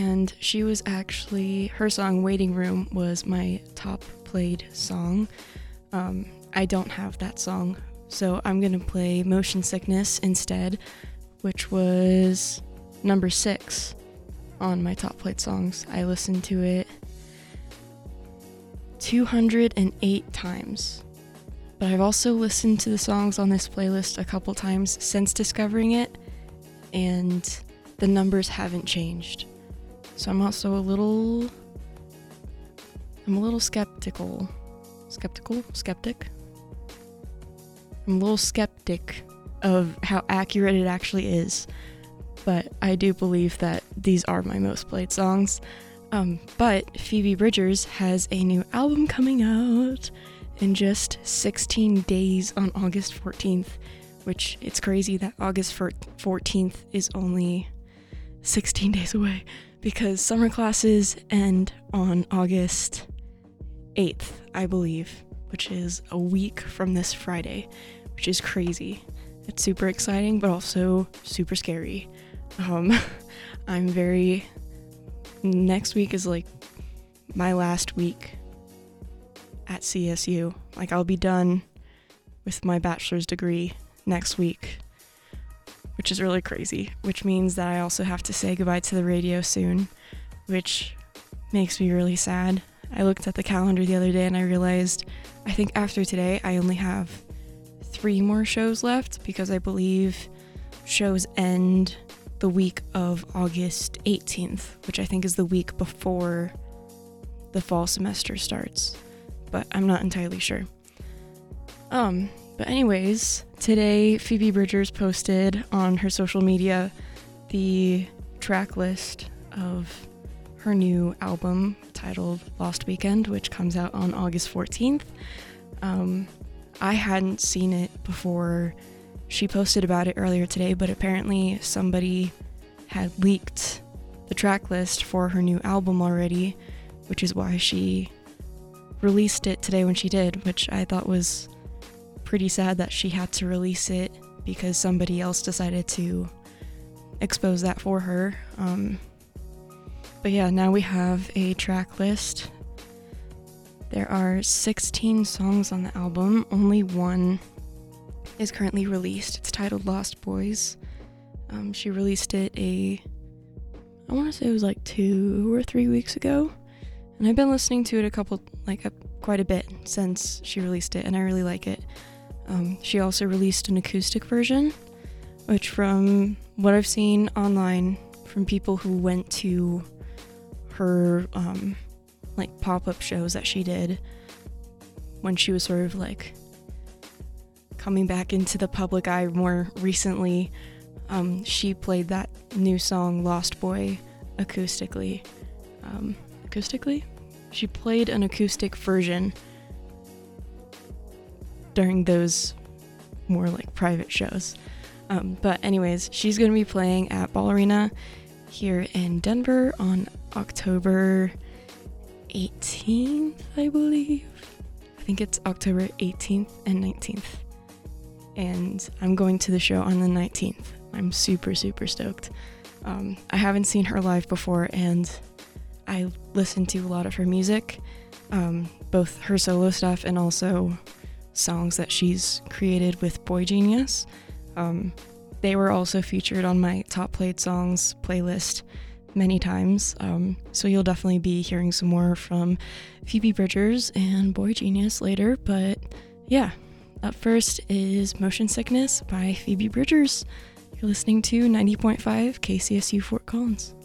And she was actually, her song Waiting Room was my top played song. I don't have that song, so I'm gonna play Motion Sickness instead, which was number 6 on my top played songs. I listened to it 208 times. But I've also listened to the songs on this playlist a couple times since discovering it, and the numbers haven't changed. So I'm also a little skeptic. I'm a little skeptic of how accurate it actually is, but I do believe that these are my most played songs. But Phoebe Bridgers has a new album coming out in just 16 days on August 14th, which it's crazy that August 14th is only 16 days away, because summer classes end on August 8th, I believe, which is a week from this Friday, which is crazy. It's super exciting, but also super scary. Next week is like my last week at CSU. Like, I'll be done with my bachelor's degree next week, which is really crazy, which means that I also have to say goodbye to the radio soon, which makes me really sad. I looked at the calendar the other day and I realized I think after today I only have 3 more shows left, because I believe shows end the week of August 18th, which I think is the week before the fall semester starts, but I'm not entirely sure. But anyways, today Phoebe Bridgers posted on her social media the track list of her new album titled Lost Weekend, which comes out on August 14th. I hadn't seen it before she posted about it earlier today, but apparently somebody had leaked the track list for her new album already, which is why she released it today when she did, which I thought was pretty sad that she had to release it because somebody else decided to expose that for her. But yeah, now we have a track list. There are 16 songs on the album. Only one is currently released. It's titled Lost Boys. She released it I want to say it was like 2 or 3 weeks ago. And I've been listening to it quite a bit since she released it, and I really like it. She also released an acoustic version, which from what I've seen online from people who went to her pop-up shows that she did when she was sort of like coming back into the public eye more recently, she played that new song Lost Boy acoustically. She played an acoustic version during those more like private shows. But anyways, she's going to be playing at Ball Arena here in Denver on October 18th, I believe. I think it's October 18th and 19th. And I'm going to the show on the 19th. I'm super, super stoked. I haven't seen her live before, and I listened to a lot of her music, both her solo stuff and also songs that she's created with Boy Genius. They were also featured on my top played songs playlist many times, so you'll definitely be hearing some more from Phoebe Bridgers and Boy Genius later. But yeah, up first is Motion Sickness by Phoebe Bridgers. You're listening to 90.5 KCSU Fort Collins.